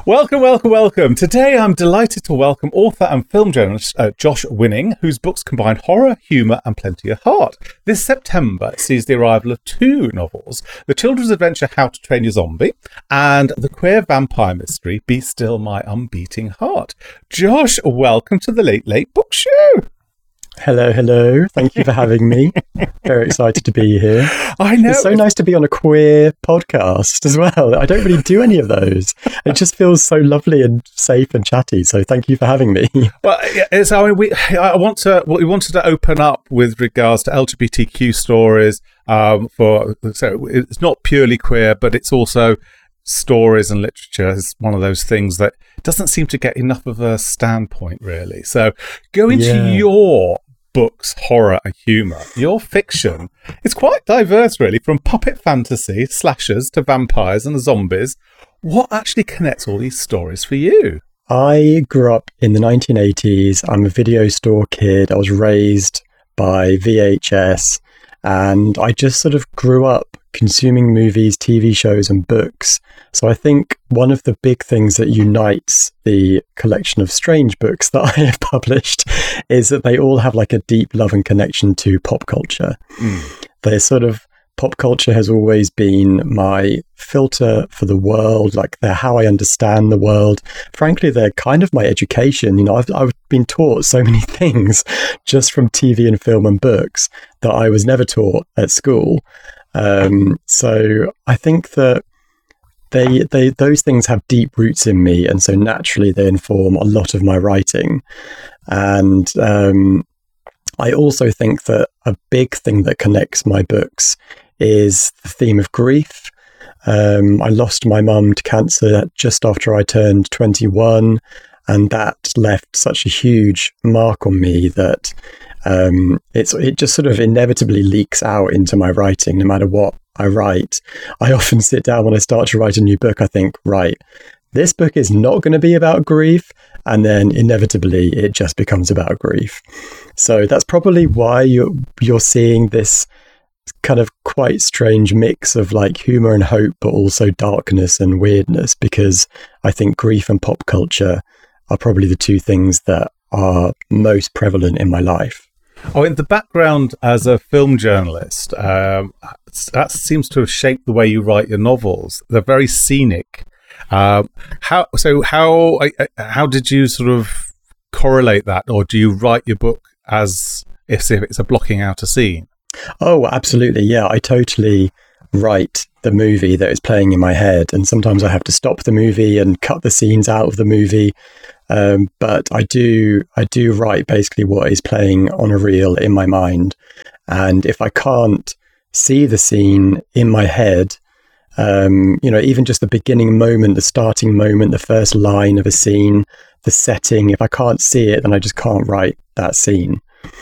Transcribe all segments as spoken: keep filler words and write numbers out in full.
Welcome, welcome, welcome. Today I'm delighted to welcome author and film journalist uh, Josh Winning, whose books combine horror, humour and plenty of heart. This September sees the arrival of two novels, the children's adventure How to Train Your Zombie and the queer vampire mystery Be Still My Unbeating Heart. Josh, welcome to the Late Late Book Show. Hello, hello. Thank you for having me. Very excited to be here. I know. It's so nice to be on a queer podcast as well. I don't really do any of those. It just feels so lovely and safe and chatty. So thank you for having me. Well, it's, I mean, we, I want to, we wanted to open up with regards to L G B T Q stories. Um, for so it's not purely queer, but it's also stories and literature is one of those things that doesn't seem to get enough of a standpoint, really. So go into Yeah. your books, horror and humour. Your fiction is quite diverse, really, from puppet fantasy, slashers to vampires and zombies. What actually connects all these stories for you? I grew up in the nineteen eighties. I'm a video store kid. I was raised by V H S, and I just sort of grew up consuming movies, T V shows and books. So I think one of the big things that unites the collection of strange books that I have published is that they all have like a deep love and connection to pop culture. Mm. They're sort of, pop culture has always been my filter for the world, like they're how I understand the world. Frankly, they're kind of my education. You know, I've, I've been taught so many things just from T V and film and books that I was never taught at school. Um, so I think that they, they, those things have deep roots in me. And so naturally they inform a lot of my writing. And, um, I also think that a big thing that connects my books is the theme of grief. Um, I lost my mum to cancer just after I turned twenty-one, and that left such a huge mark on me that Um, it's it just sort of inevitably leaks out into my writing, no matter what I write. I often sit down when I start to write a new book, I think, right, this book is not going to be about grief, and then inevitably it just becomes about grief. So that's probably why you're, you're seeing this kind of quite strange mix of like humor and hope, but also darkness and weirdness, because I think grief and pop culture are probably the two things that are most prevalent in my life. Oh, in the background as a film journalist, um, that seems to have shaped the way you write your novels. They're very scenic. Um, how so? How how did you sort of correlate that, or do you write your book as if it's a blocking out a scene? Oh, absolutely. Yeah, I totally write the movie that is playing in my head, and sometimes I have to stop the movie and cut the scenes out of the movie. Um, but I do, I do write basically what is playing on a reel in my mind. And if I can't see the scene in my head, um, you know, even just the beginning moment, the starting moment, the first line of a scene, the setting, if I can't see it, then I just can't write that scene.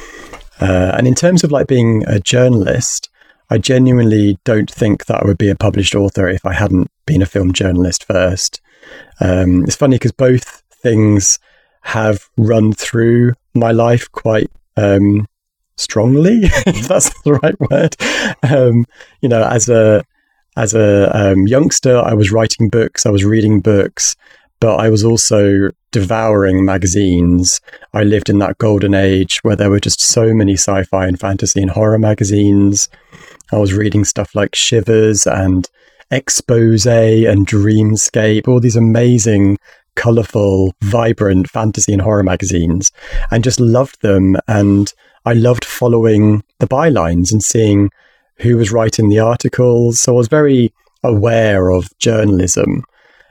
Uh, and in terms of like being a journalist, I genuinely don't think that I would be a published author if I hadn't been a film journalist first. Um, it's funny because both things have run through my life quite um, strongly, if that's the right word. Um, you know, as a as a um, youngster, I was writing books, I was reading books, but I was also devouring magazines. I lived in that golden age where there were just so many sci-fi and fantasy and horror magazines. I was reading stuff like Shivers and Expose and Dreamscape, all these amazing, colourful, vibrant fantasy and horror magazines, and just loved them. And I loved following the bylines and seeing who was writing the articles. So I was very aware of journalism.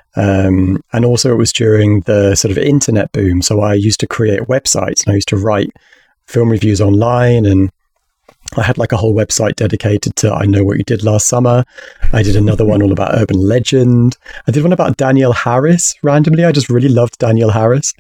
Um, and also it was during the sort of internet boom. So I used to create websites, and I used to write film reviews online, and I had like a whole website dedicated to I Know What You Did Last Summer. I did another one all about urban legend. I did one about Danielle Harris randomly. I just really loved Danielle Harris.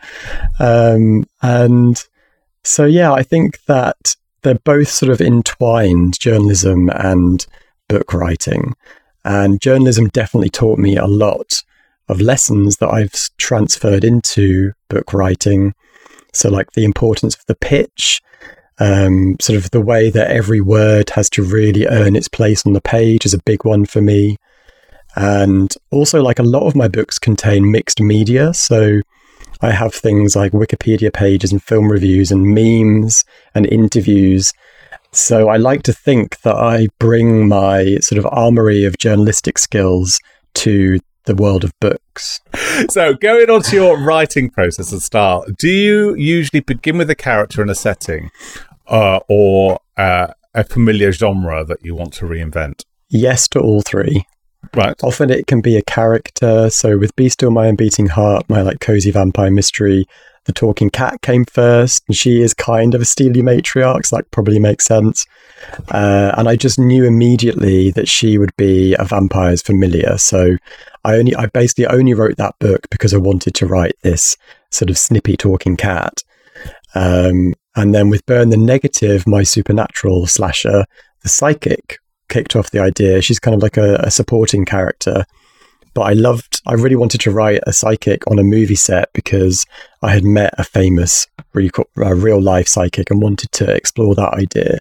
Um, and so, yeah, I think that they're both sort of entwined, journalism and book writing. And journalism definitely taught me a lot of lessons that I've transferred into book writing. So like the importance of the pitch, Um, sort of the way that every word has to really earn its place on the page is a big one for me. And also, like, a lot of my books contain mixed media. So I have things like Wikipedia pages and film reviews and memes and interviews. So I like to think that I bring my sort of armory of journalistic skills to the world of books. So going on to your writing process and style, do you usually begin with a character and a setting uh, or uh, a familiar genre that you want to reinvent? Yes to all three. Right. Often it can be a character. So with Be Still My Unbeating Heart, my like cozy vampire mystery, the talking cat came first, and she is kind of a steely matriarch, so that probably makes sense. Uh, and I just knew immediately that she would be a vampire's familiar. So I only, I basically only wrote that book because I wanted to write this sort of snippy talking cat. Um, and then with Burn the Negative, my supernatural slasher, the psychic kicked off the idea. She's kind of like a, a supporting character. But I loved, I really wanted to write a psychic on a movie set because I had met a famous uh, real life psychic and wanted to explore that idea.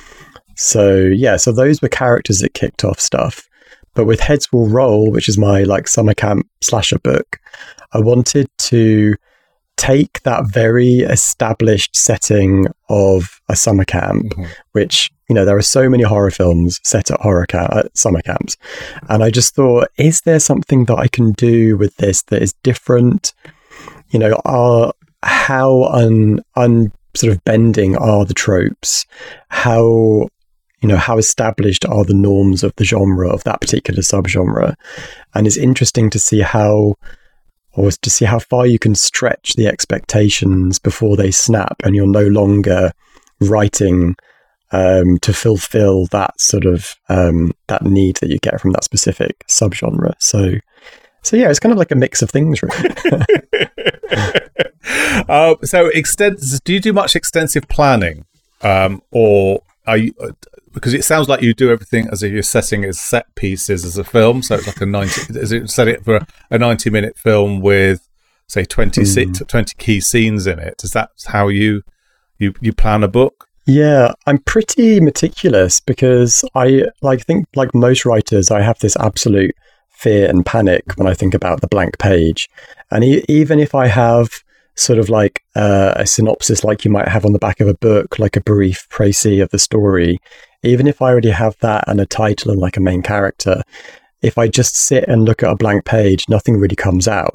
So yeah, so those were characters that kicked off stuff. But with Heads Will Roll, which is my like summer camp slasher book, I wanted to take that very established setting of a summer camp, mm-hmm. which, you know, there are so many horror films set at horror camp, at summer camps. And I just thought, is there something that I can do with this that is different? You know, are how un, un sort of bending are the tropes? How, you know, how established are the norms of the genre, of that particular subgenre? And it's interesting to see how, or to see how far you can stretch the expectations before they snap and you're no longer writing um, to fulfill that sort of, um, that need that you get from that specific subgenre. So, so yeah, it's kind of like a mix of things, really. uh, so extent, do you do much extensive planning? Um, or are you, because it sounds like you do everything as if you're setting as set pieces as a film. So it's like a ninety, is it set it for a ninety minute film with say twenty, mm. twenty key scenes in it? Is that how you, you, you plan a book? Yeah, I'm pretty meticulous because I like think like most writers, I have this absolute fear and panic when I think about the blank page. And e- even if I have sort of like uh, a synopsis like you might have on the back of a book, like a brief précis of the story, even if I already have that and a title and like a main character, if I just sit and look at a blank page, nothing really comes out.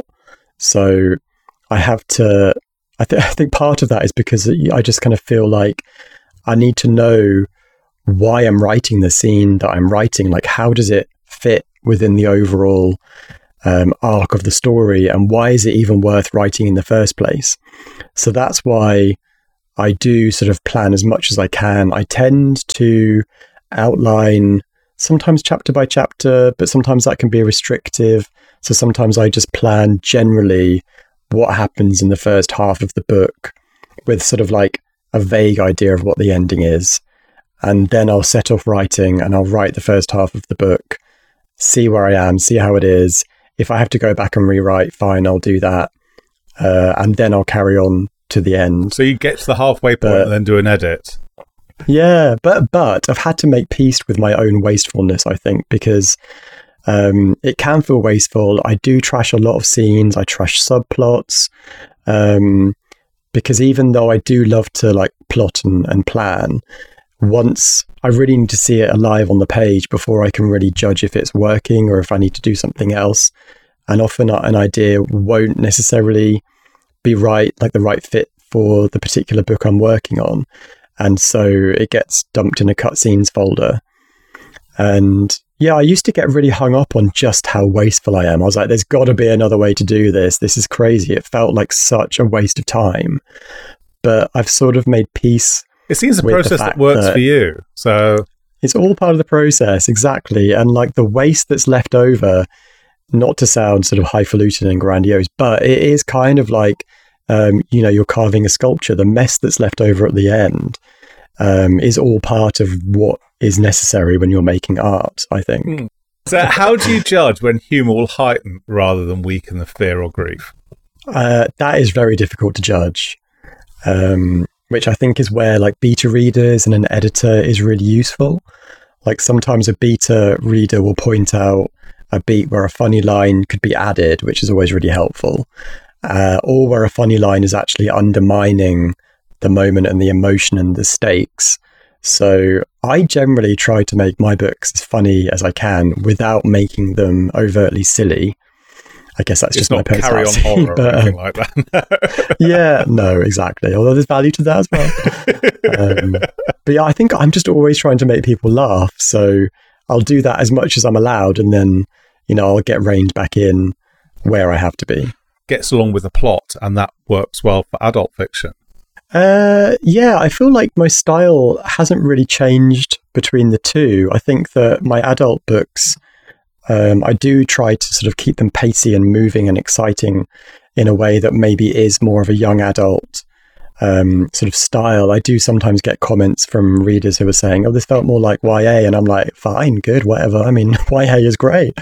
So I have to, I, th- I think part of that is because I just kind of feel like I need to know why I'm writing the scene that I'm writing. Like, how does it fit within the overall um, arc of the story, and why is it even worth writing in the first place? So that's why I do sort of plan as much as I can. I tend to outline sometimes chapter by chapter, but sometimes that can be restrictive. So sometimes I just plan generally what happens in the first half of the book with sort of like a vague idea of what the ending is. And then I'll set off writing and I'll write the first half of the book, see where I am, see how it is. If I have to go back and rewrite, fine, I'll do that. Uh, and then I'll carry on to the end. So you get to the halfway point but, and then do an edit. Yeah, but but I've had to make peace with my own wastefulness, I think, because um, it can feel wasteful. I do trash a lot of scenes. I trash subplots. Um, because even though I do love to like plot and, and plan, once I really need to see it alive on the page before I can really judge if it's working or if I need to do something else. And often an idea won't necessarily be right, like the right fit for the particular book I'm working on. And so it gets dumped in a cutscenes folder. And yeah, I used to get really hung up on just how wasteful I am. I was like, there's got to be another way to do this. This is crazy. It felt like such a waste of time. But I've sort of made peace. It seems a process that works that for you. So it's all part of the process, exactly. And like the waste that's left over, not to sound sort of highfalutin and grandiose, but it is kind of like, um, you know, you're carving a sculpture. The mess that's left over at the end um, is all part of what is necessary when you're making art, I think. Mm. So how do you judge when humour will heighten rather than weaken the fear or grief? Uh, that is very difficult to judge, um, which I think is where like beta readers and an editor is really useful. Like sometimes a beta reader will point out a beat where a funny line could be added, which is always really helpful, uh, or where a funny line is actually undermining the moment and the emotion and the stakes. So I generally try to make my books as funny as I can without making them overtly silly. I guess that's it's just my personality. Carry on horror but, or anything like that. Yeah, no, exactly. Although there's value to that as well. um, but yeah, I think I'm just always trying to make people laugh. So I'll do that as much as I'm allowed, and then, you know, I'll get reined back in where I have to be. Gets along with the plot, and that works well for adult fiction. Uh, yeah, I feel like my style hasn't really changed between the two. I think that my adult books, um, I do try to sort of keep them pacey and moving and exciting in a way that maybe is more of a young adult um, sort of style. I do sometimes get comments from readers who are saying, oh, this felt more like Y A. And I'm like, fine, good, whatever. I mean, Y A is great.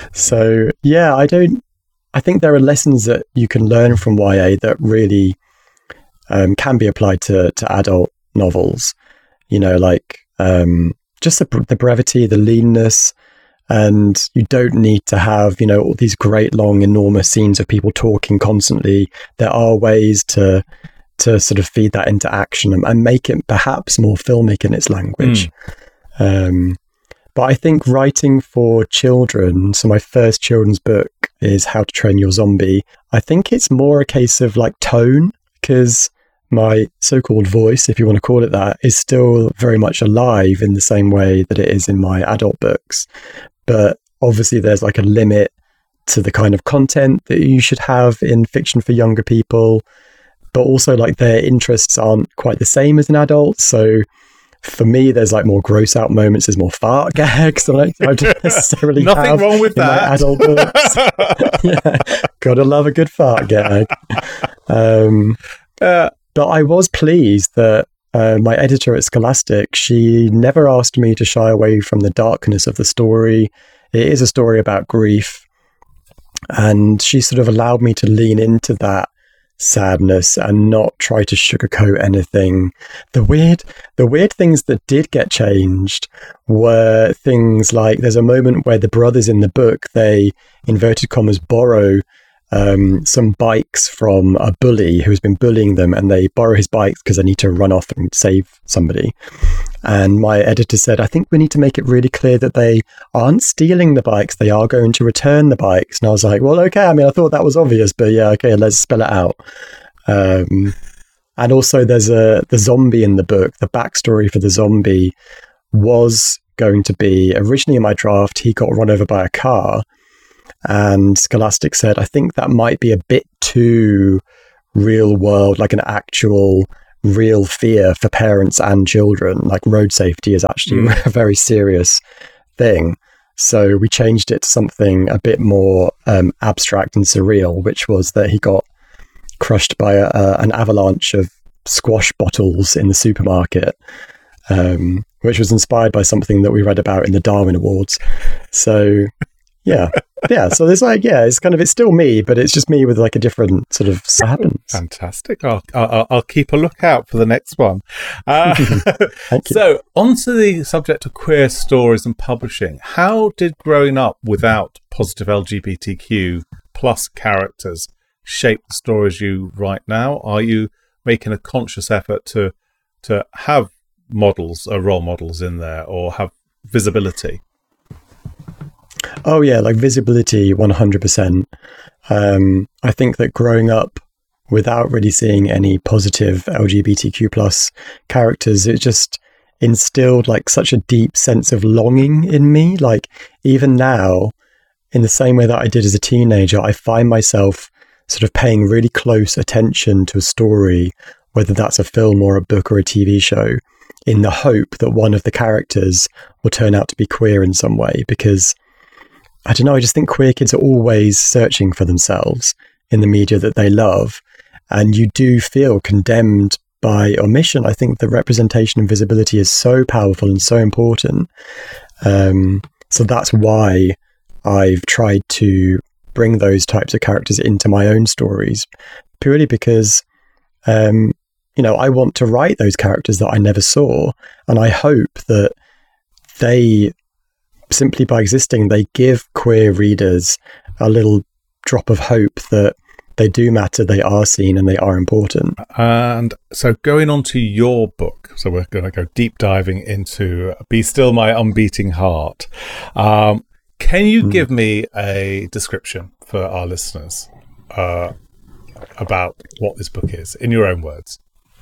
So yeah, I don't, I think there are lessons that you can learn from Y A that really um, can be applied to, to adult novels, you know, like um, just the, the brevity, the leanness, and you don't need to have, you know, all these great long, enormous scenes of people talking constantly. There are ways to to sort of feed that into action and, and make it perhaps more filmic in its language. Mm. Um, but I think writing for children, so my first children's book is How to Train Your Zombie. I think it's more a case of like tone, because my so-called voice, if you want to call it that, is still very much alive in the same way that it is in my adult books. But obviously there's like a limit to the kind of content that you should have in fiction for younger people. But also like their interests aren't quite the same as an adult. So for me, there's like more gross out moments. There's more fart gags than I, I don't necessarily Nothing have wrong with in that. my adult books. Yeah, gotta love a good fart gag. Um, uh, but I was pleased that uh, my editor at Scholastic, she never asked me to shy away from the darkness of the story. It is a story about grief. And she sort of allowed me to lean into that sadness and not try to sugarcoat anything. The weird, the weird things that did get changed were things like there's a moment where the brothers in the book, they, inverted commas, borrow um, some bikes from a bully who's been bullying them, and they borrow his bikes because they need to run off and save somebody. And my editor said, I think we need to make it really clear that they aren't stealing the bikes, they are going to return the bikes. And I was like, well, okay, I mean, I thought that was obvious, but yeah, okay, let's spell it out. Um, and also there's a the zombie in the book, the backstory for the zombie was going to be, originally in my draft, he got run over by a car. And Scholastic said, I think that might be a bit too real world, like an actual real fear for parents and children. Like road safety is actually mm. a very serious thing. So we changed it to something a bit more um, abstract and surreal, which was that he got crushed by a, a, an avalanche of squash bottles in the supermarket, um, which was inspired by something that we read about in the Darwin Awards. So yeah. Yeah, so there's like, yeah, it's kind of, it's still me, but it's just me with like a different sort of happens. Fantastic. I'll, I'll, I'll keep a lookout for the next one. Uh, Thank you. So, onto the subject of queer stories and publishing. How did growing up without positive L G B T Q plus characters shape the stories you write now? Are you making a conscious effort to to have models, or role models in there, or have visibility? Oh yeah, like visibility, one hundred percent. Um, I think that growing up without really seeing any positive L G B T Q plus characters, it just instilled like such a deep sense of longing in me. Like even now, in the same way that I did as a teenager, I find myself sort of paying really close attention to a story, whether that's a film or a book or a T V show, in the hope that one of the characters will turn out to be queer in some way, because I don't know, I just think queer kids are always searching for themselves in the media that they love. And you do feel condemned by omission. I think the representation and visibility is so powerful and so important. Um, so that's why I've tried to bring those types of characters into my own stories, purely because, um, you know, I want to write those characters that I never saw. And I hope that they simply by existing, they give queer readers a little drop of hope that they do matter, they are seen, and they are important. And so going on to your book, so we're going to go deep diving into Be Still My Unbeating Heart. Um, can you mm. give me a description for our listeners uh, about what this book is, in your own words?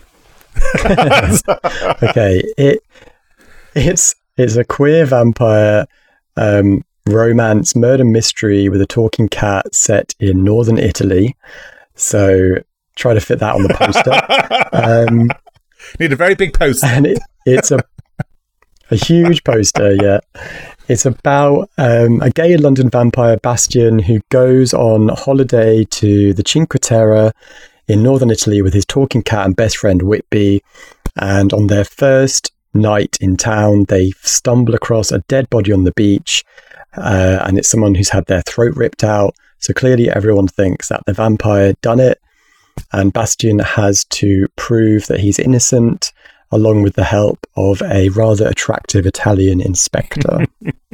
Okay, it it's it's a queer vampire um, romance murder mystery with a talking cat set in northern Italy. So try to fit that on the poster. Um, Need a very big poster. And it, it's a a huge poster, yeah. It's about um, a gay London vampire, Bastian, who goes on holiday to the Cinque Terre in northern Italy with his talking cat and best friend Whitby. And on their first night in town, they stumble across a dead body on the beach. Uh, and it's someone who's had their throat ripped out. So clearly everyone thinks that the vampire done it. And Bastian has to prove that he's innocent, along with the help of a rather attractive Italian inspector.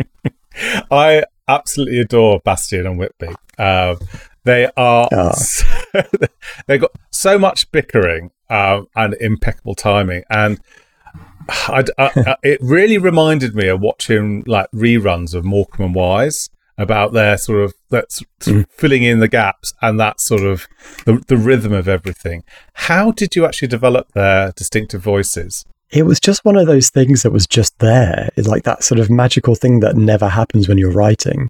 I absolutely adore Bastian and Whitby. Um, they are... Oh. So, they've got so much bickering um, and impeccable timing. And I, I, I, it really reminded me of watching like reruns of Morecambe and Wise about their sort of that's mm. filling in the gaps and that sort of the, the rhythm of everything. How did you actually develop their distinctive voices? It was just one of those things that was just there. It's like that sort of magical thing that never happens when you're writing.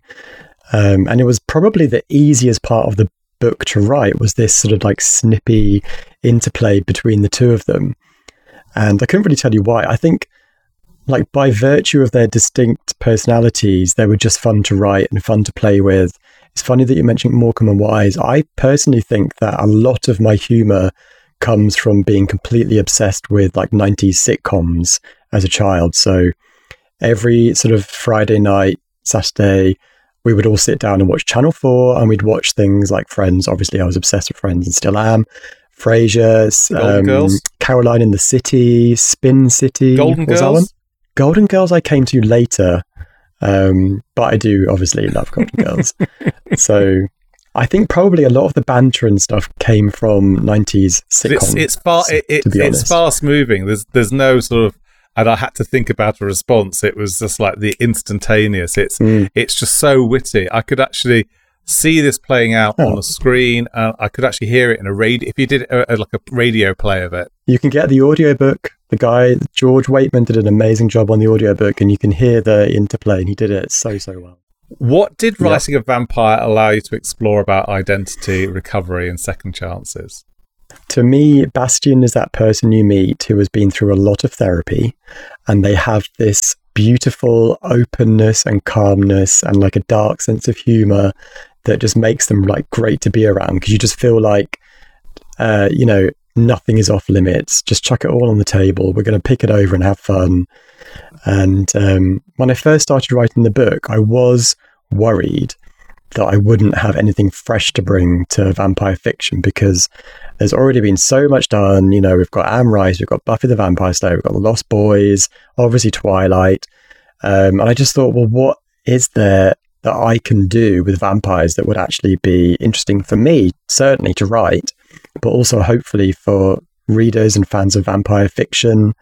Um, and it was probably the easiest part of the book to write, was this sort of like snippy interplay between the two of them. And I couldn't really tell you why. I think, like, by virtue of their distinct personalities, they were just fun to write and fun to play with. It's funny that you mentioned Morecambe and Wise. I personally think that a lot of my humour comes from being completely obsessed with, like, nineties sitcoms as a child. So every sort of Friday night, Saturday, we would all sit down and watch Channel four, and we'd watch things like Friends. Obviously, I was obsessed with Friends and still am. Frasier, Golden um, Girls, Caroline in the City, Spin City. Golden Girls. That one? Golden Girls I came to later, um, but I do obviously love Golden Girls. So I think probably a lot of the banter and stuff came from nineties sitcoms. It's, it's, far, it, it, it's fast moving. There's there's no sort of, and I had to think about a response. It was just like the instantaneous. It's mm. it's just so witty. I could actually see this playing out oh. on the screen. Uh, I could actually hear it in a radio. If you did a, a, like a radio play of it, you can get the audiobook. The guy, George Waitman, did an amazing job on the audiobook, and you can hear the interplay, and he did it so, so well. What did writing yeah. a vampire allow you to explore about identity, recovery, and second chances? To me, Bastian is that person you meet who has been through a lot of therapy, and they have this beautiful openness and calmness and like a dark sense of humor that just makes them like great to be around, because you just feel like, uh, you know, nothing is off limits. Just chuck it all on the table. We're going to pick it over and have fun. And um, when I first started writing the book, I was worried that I wouldn't have anything fresh to bring to vampire fiction, because there's already been so much done. You know, we've got Anne Rice, we've got Buffy the Vampire Slayer, we've got The Lost Boys, obviously Twilight. Um, and I just thought, well, what is there that I can do with vampires that would actually be interesting for me, certainly to write, but also hopefully for readers and fans of vampire fiction.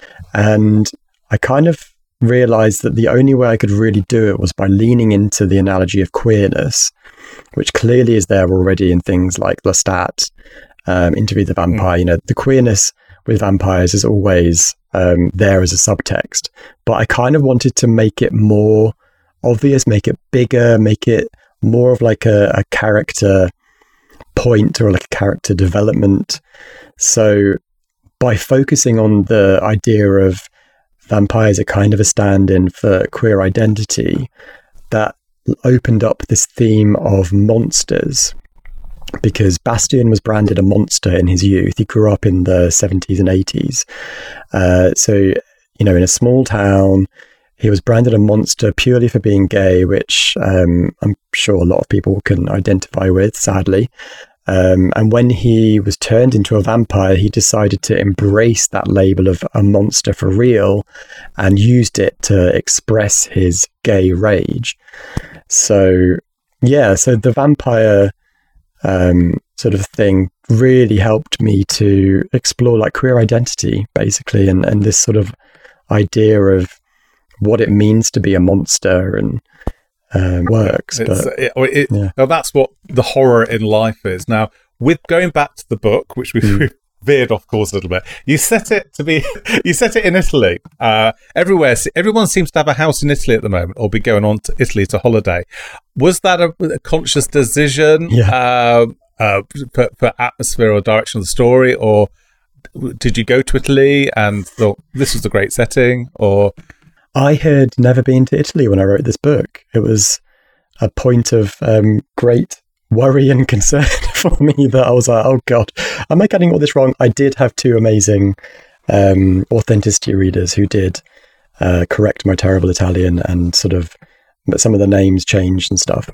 And I kind of realized that the only way I could really do it was by leaning into the analogy of queerness, which clearly is there already in things like Lestat, um, Interview the Vampire. Mm. You know, the queerness with vampires is always um, there as a subtext, but I kind of wanted to make it more obvious, make it bigger, make it more of like a, a character point or like a character development. So by focusing on the idea of vampires are kind of a stand-in for queer identity, that opened up this theme of monsters, because Bastian was branded a monster in his youth. He grew up in the seventies and eighties. Uh, so, you know, in a small town, he was branded a monster purely for being gay, which um, I'm sure a lot of people can identify with, sadly. Um, and when he was turned into a vampire, he decided to embrace that label of a monster for real and used it to express his gay rage. So, yeah, so the vampire um, sort of thing really helped me to explore like queer identity, basically, and, and this sort of idea of what it means to be a monster and Um, works, it's, but it, it, yeah. Well, that's what the horror in life is. Now, with going back to the book, which we've, mm. we've veered off course a little bit, you set it to be, you set it in Italy. Uh, everywhere, everyone seems to have a house in Italy at the moment, or be going on to Italy to holiday. Was that a, a conscious decision yeah. uh, uh, for, for atmosphere or direction of the story, or did you go to Italy and thought this was a great setting, or? I had never been to Italy when I wrote this book. It was a point of um, great worry and concern for me that I was like, oh God, am I getting all this wrong? I did have two amazing um, authenticity readers who did uh, correct my terrible Italian and sort of some of the names changed and stuff.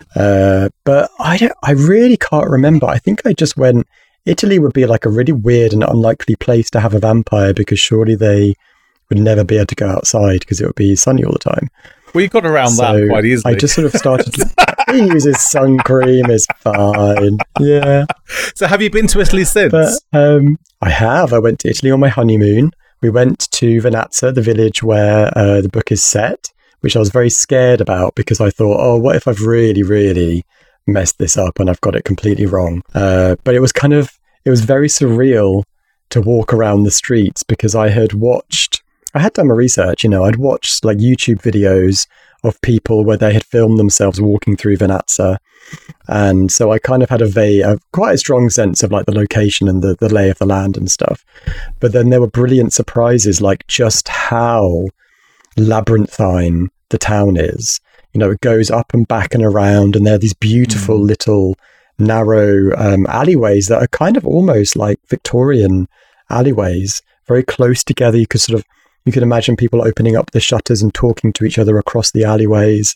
Uh, but I don't, I really can't remember. I think I just went, Italy would be like a really weird and unlikely place to have a vampire because surely they would never be able to go outside because it would be sunny all the time. Well, you got around so that quite easily. I just sort of started to he uses sun cream, it's fine. Yeah. So have you been to Italy since? But, um, I have. I went to Italy on my honeymoon. We went to Vernazza, the village where uh, the book is set, which I was very scared about because I thought, oh, what if I've really, really messed this up and I've got it completely wrong? Uh, but it was kind of, it was very surreal to walk around the streets because I had watched I had done my research, you know, I'd watched like YouTube videos of people where they had filmed themselves walking through Vernazza. And so I kind of had a, va- a quite a strong sense of like the location and the, the lay of the land and stuff. But then there were brilliant surprises, like just how labyrinthine the town is. You know, it goes up and back and around, and there are these beautiful mm. little narrow um, alleyways that are kind of almost like Victorian alleyways, very close together. You could sort of You could imagine people opening up the shutters and talking to each other across the alleyways.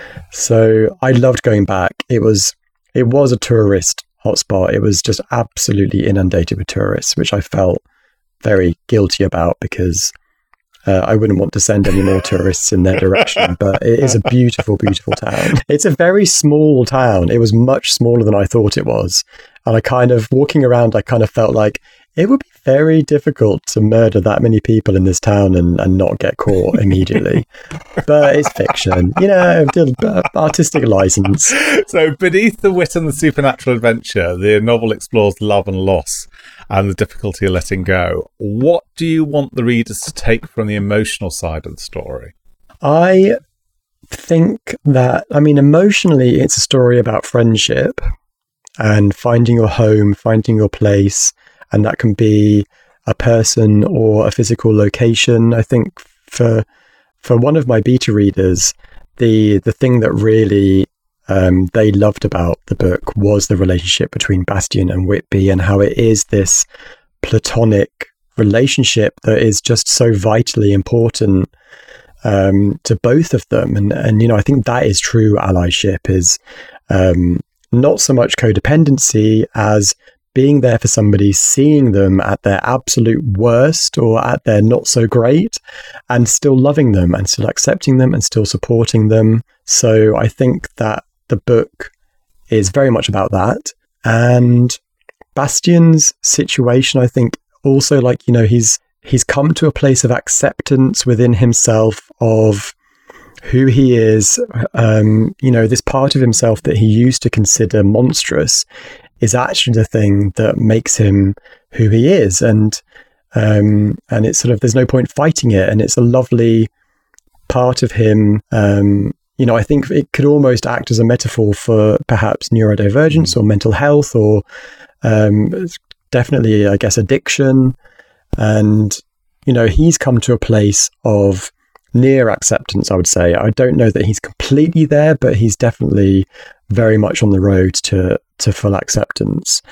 So I loved going back. It was it was a tourist hotspot. It was just absolutely inundated with tourists, which I felt very guilty about because uh, I wouldn't want to send any more tourists in their direction. But it is a beautiful, beautiful town. It's a very small town. It was much smaller than I thought it was. And I kind of, walking around, I kind of felt like it would be very difficult to murder that many people in this town and, and not get caught immediately. But it's fiction, you know, artistic license. So beneath the wit and the supernatural adventure, the novel explores love and loss and the difficulty of letting go. What do you want the readers to take from the emotional side of the story? I think that, I mean, emotionally, it's a story about friendship and finding your home, finding your place. And that can be a person or a physical location. I think for for one of my beta readers, the the thing that really um, they loved about the book was the relationship between Bastian and Whitby and how it is this platonic relationship that is just so vitally important um, to both of them. And, and, you know, I think that is true allyship is um, not so much codependency as being there for somebody, seeing them at their absolute worst or at their not so great, and still loving them and still accepting them and still supporting them. So I think that the book is very much about that. And Bastian's situation, I think also, like, you know, he's he's come to a place of acceptance within himself of who he is. Um, you know, this part of himself that he used to consider monstrous is actually the thing that makes him who he is. And um, and it's sort of, there's no point fighting it. And it's a lovely part of him. Um, you know, I think it could almost act as a metaphor for perhaps neurodivergence or mental health or um, definitely, I guess, addiction. And, you know, he's come to a place of near acceptance, I would say. I don't know that he's completely there, but he's definitely very much on the road to to full acceptance.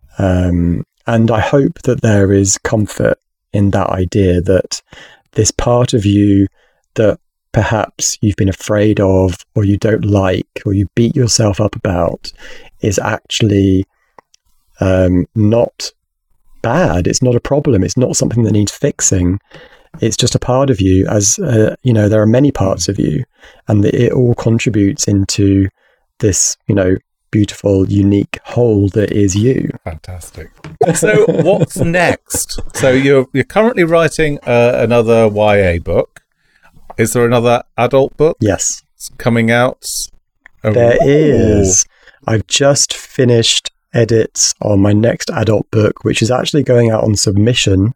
Um, and I hope that there is comfort in that idea that this part of you that perhaps you've been afraid of or you don't like or you beat yourself up about is actually um, not bad. It's not a problem. It's not something that needs fixing. It's just a part of you, as uh, you know, there are many parts of you, and it all contributes into this, you know, beautiful, unique whole that is you. Fantastic. So what's next? So you're you're currently writing uh, another Y A book. Is there another adult book? Yes. Coming out? Oh. There is. I've just finished edits on my next adult book, which is actually going out on submission.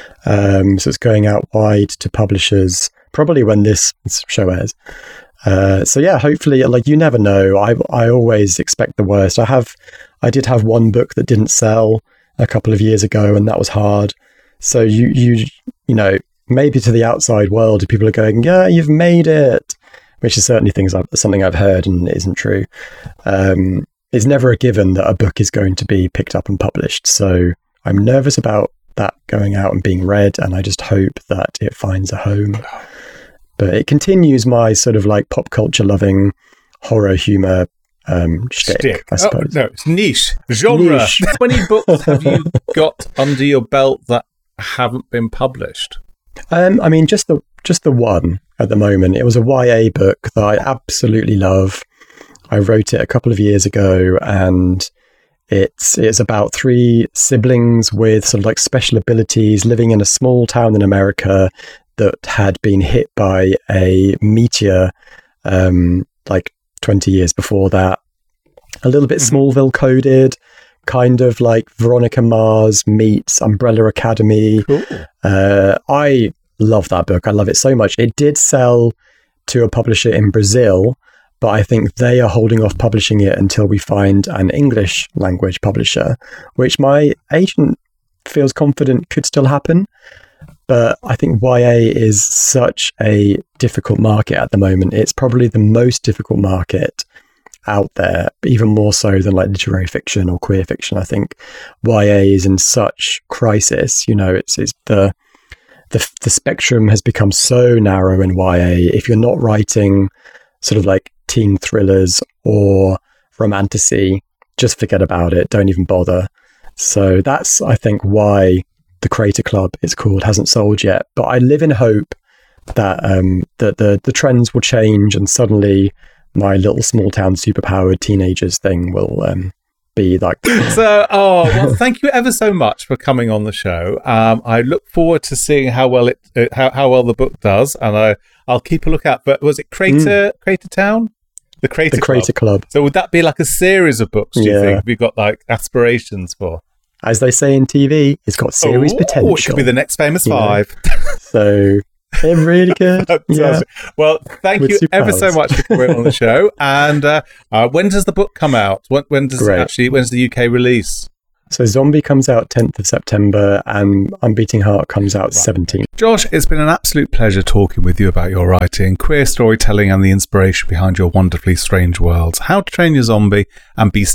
Um, so it's going out wide to publishers, probably when this show airs. Uh, so yeah, hopefully, like, you never know. I I always expect the worst. I have, I did have one book that didn't sell a couple of years ago, and that was hard. So you you you know, maybe to the outside world, people are going, yeah, you've made it, which is certainly things I've, something I've heard and it isn't true. Um, it's never a given that a book is going to be picked up and published. So I'm nervous about that going out and being read, and I just hope that it finds a home. But it continues my sort of like pop culture loving horror humor um, shtick, Stick. I suppose. Oh, no, it's niche. Genre. Niche. How many books have you got under your belt that haven't been published? Um, I mean, just the just the one at the moment. It was a Y A book that I absolutely love. I wrote it a couple of years ago, and it's it's about three siblings with sort of like special abilities living in a small town in America that had been hit by a meteor um, like twenty years before that. A little bit mm-hmm. Smallville coded, kind of like Veronica Mars meets Umbrella Academy. Cool. Uh, I love that book. I love it so much. It did sell to a publisher in Brazil, but I think they are holding off publishing it until we find an English language publisher, which my agent feels confident could still happen. But I think Y A is such a difficult market at the moment. It's probably the most difficult market out there, even more so than like literary fiction or queer fiction. I think Y A is in such crisis. You know, it's it's the the the spectrum has become so narrow in Y A. If you're not writing sort of like teen thrillers or romantasy, just forget about it. Don't even bother. So that's, I think, why the Creator Club, it's called, hasn't sold yet. But I live in hope that um, that the, the trends will change, and suddenly my little small town superpowered teenagers thing will um, be like. So, oh, well, thank you ever so much for coming on the show. Um, I look forward to seeing how well it uh, how, how well the book does, and I I'll keep a lookout. But was it Creator mm. Creator Town? The Creator the Creator Club. Club. So would that be like a series of books? Do you yeah. think have you got like aspirations for? As they say in T V, it's got series Ooh, potential. It could be the next Famous you Five. So it really could. Yeah. Well, thank With you ever superpowers. so much for coming on the show. And uh, uh, when does the book come out? When, when does Great. it actually? When's the U K release? So Zombie comes out tenth of September, and Unbeating Heart comes out seventeenth. Josh, it's been an absolute pleasure talking with you about your writing, queer storytelling, and the inspiration behind your wonderfully strange worlds. How to Train Your Zombie and Be